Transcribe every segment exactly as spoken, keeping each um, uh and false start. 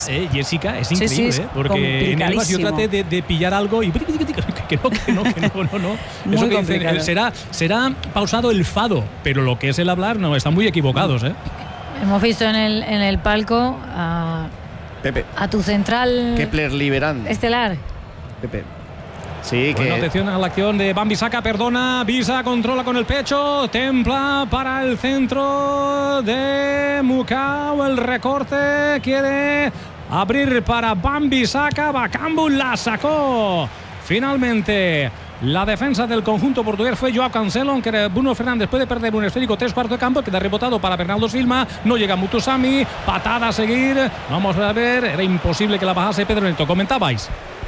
Eh, Jessica, es increíble, sí, sí, ¿eh? Porque en Elvas yo traté de, de pillar algo y que no, que no, que no, no, no. Muy Eso que complicado. dicen, será, será pausado el fado, pero lo que es el hablar, no, están muy equivocados, ¿eh? Hemos visto en el, en el palco a, Pepe. a tu central Kepler Liberán. estelar. Pepe. Sí, bueno, que... atención a la acción de Wan-Bissaka, perdona, Visa controla con el pecho, templa para el centro de Mukau, el recorte, quiere abrir para Wan-Bissaka, Bakambu la sacó. Finalmente, la defensa del conjunto portugués fue Joao Cancelo, aunque Bruno Fernández puede perder un esférico tres cuartos de campo, queda rebotado para Bernardo Silva, no llega Mutusami, patada a seguir, vamos a ver, era imposible que la bajase Pedro Neto, comentabais.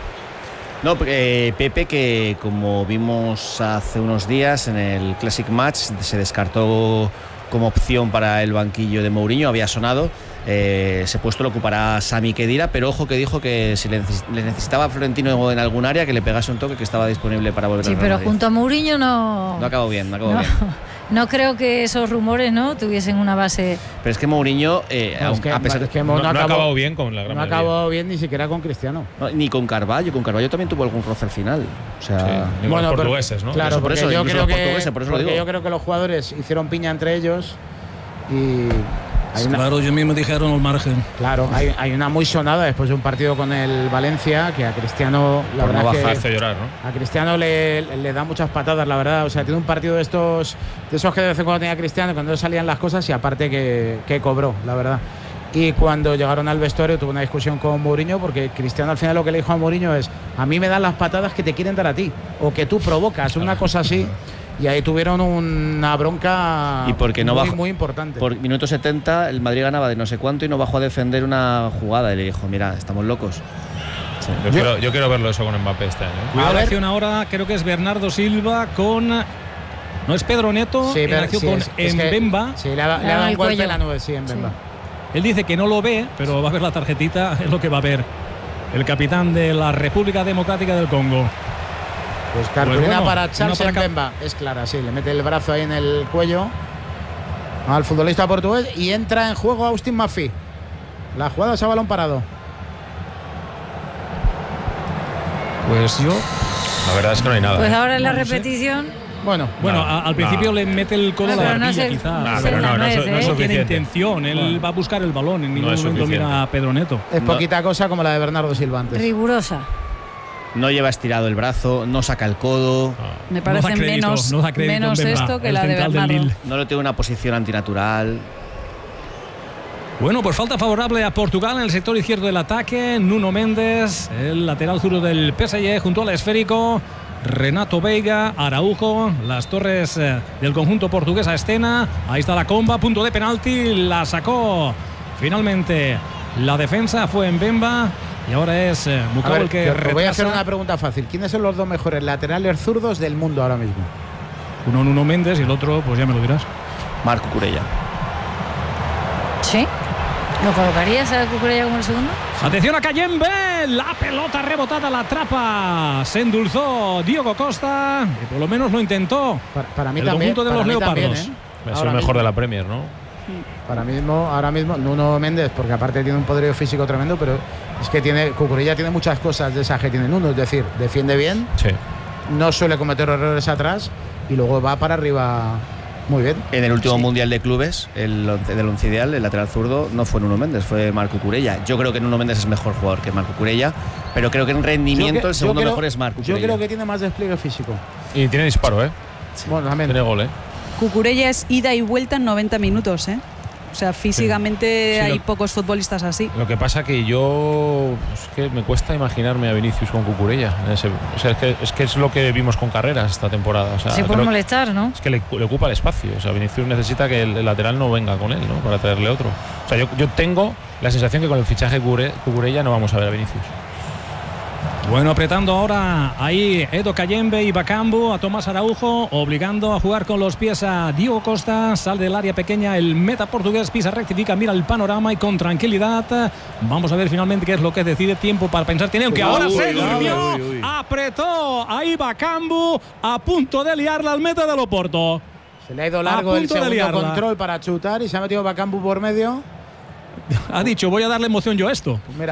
No, eh, Pepe, que como vimos hace unos días en el Classic Match, se descartó como opción para el banquillo de Mourinho, había sonado. Eh, ese puesto lo ocupará Sami Khedira, pero ojo que dijo que si le, neces le necesitaba a Florentino en algún área, que le pegase un toque, que estaba disponible para volver Sí, al pero Real Madrid. junto a Mourinho no... No acabó bien, no acabó no, bien. no creo que esos rumores no tuviesen una base... Pero es que Mourinho, eh, No, es que, a pesar es de que No, no, no ha acabó, acabado bien con la gran no ha mayoría. acabado bien ni siquiera con Cristiano. No, ni con Carvalho, con Carvalho también tuvo algún roce al final. O sea, Sí, ni con los pero- portugueses, ¿no? Claro, Eso, por porque eso, yo incluso creo los que portugueses, por eso lo porque digo. yo creo que los jugadores hicieron piña entre ellos y hay una, Claro, yo mismo dijeron al margen. claro, hay, hay una muy sonada después de un partido con el Valencia que a Cristiano la Por no verdad es bajar. que Hace llorar, ¿no? a Cristiano le, le da muchas patadas, la verdad. O sea, tiene un partido de estos de esos que de vez en cuando tenía Cristiano, cuando no salían las cosas y aparte que, que cobró, la verdad. Y cuando llegaron al vestuario tuvo una discusión con Mourinho porque Cristiano al final lo que le dijo a Mourinho es: a mí me dan las patadas que te quieren dar a ti o que tú provocas, una cosa así. Y ahí tuvieron una bronca Y porque no muy, bajó- muy importante. por minuto setenta el Madrid ganaba de no sé cuánto y no bajó a defender una jugada. Y le dijo, mira, estamos locos. Yo, quiero, yo quiero verlo eso con Mbappé este año. ¿eh? Cuidado A la ver. acción ahora, creo que es Bernardo Silva con... No es Pedro Neto, Sí, en pero- acción sí, con es- es que- Mbemba. Sí, le ha, le ha Le ha dado dado el un golpe cuello. en la nube, sí, en Bemba. Él dice que no lo ve, pero va a ver la tarjetita, es lo que va a ver el capitán de la República Democrática del Congo. Pues cartulina Pues bueno, para una Charles para acá. Mbemba. Es clara, sí. Le mete el brazo ahí en el cuello al futbolista portugués y entra en juego Austin Maffí. La jugada es a balón parado. Pues yo... La verdad es que no hay nada. Pues ¿eh? ahora en la No lo sé. repetición... Bueno, Bueno, No, a- al no. principio le mete el codo No, a la pero no barbilla, es el- quizá. no Ah, es pero el no, no, nuez, es- no es ¿eh? No tiene suficiente. intención, él Bueno. va a buscar el balón, en ningún No es momento suficiente. mira a Pedro Neto. es No. poquita cosa como la de Bernardo Silva antes. Rigurosa. No lleva estirado el brazo, no saca el codo, Me No da parece crédito, menos, no da crédito menos Mbemba, esto que el la de central del Bernardo. Lille. no le tiene una posición antinatural. Bueno, pues falta favorable a Portugal en el sector izquierdo del ataque. Nuno Méndez, el lateral zurdo del P S G, junto al esférico. Renato Veiga, Araujo, las torres eh, del conjunto portugués a escena. Ahí está la comba, punto de penalti, la sacó finalmente la defensa, fue en Mbemba y ahora es eh, A Mukau ver, el que que os voy a hacer retrasa. una pregunta fácil. ¿Quiénes son los dos mejores laterales zurdos del mundo ahora mismo? Uno Nuno Méndez y el otro, pues ya me lo dirás. Marco Curella. ¿Sí? ¿Lo colocarías a Cucurella como el segundo? Atención a Cayembe, la pelota rebotada, la atrapa, se endulzó Diogo Costa y por lo menos lo intentó. Para, para mí El también. conjunto de para los mí también, leopardos. ¿eh? Es Ahora el mejor mismo. de la Premier, ¿no? Para mí mismo, ahora mismo, Nuno Méndez, porque aparte tiene un poderío físico tremendo, pero es que tiene Cucurella tiene muchas cosas de esas que tiene Nuno, es decir, defiende bien, Sí. no suele cometer errores atrás y luego va para arriba muy bien. En el último Sí. Mundial de Clubes, el once- del once ideal, el lateral zurdo no fue Nuno Méndez, fue Marco Curella. Yo creo que Nuno Méndez es mejor jugador que Marco Curella, pero creo que en rendimiento Yo que- el segundo yo creo- mejor es Marco Yo Curella. creo que tiene más despliegue físico. Y tiene disparo, ¿eh? Bueno, también. Tiene gol, ¿eh? Cucurella es ida y vuelta en noventa minutos, ¿eh? O sea, físicamente Sí, hay lo- pocos futbolistas así. Lo que pasa que yo es que me cuesta imaginarme a Vinicius con Cucurella. en ese- o sea, es que, es que es lo que vimos con Carreras esta temporada. O sea, Se puede creo- molestar, ¿no? es que le, le ocupa el espacio. O sea, Vinicius necesita que el, el lateral no venga con él, ¿no? Para traerle otro. O sea, yo, yo tengo la sensación que con el fichaje Cure- Cucurella no vamos a ver a Vinicius. Bueno, apretando ahora ahí Edo Cayembe y Bakambu a Tomás Araujo, obligando a jugar con los pies a Diogo Costa. Sale del área pequeña el meta portugués, pisa, rectifica, mira el panorama y con tranquilidad. Vamos a ver finalmente qué es lo que decide. Tiempo para pensar. Tiene, aunque ahora Uy, se uy, durmió. uy, uy. Apretó ahí Bakambu a punto de liarla al meta del Oporto. Se le ha ido A largo el punto de segundo liarla. control para chutar y se ha metido Bakambu por medio. Ha dicho, voy a darle emoción yo a esto. Pues mira,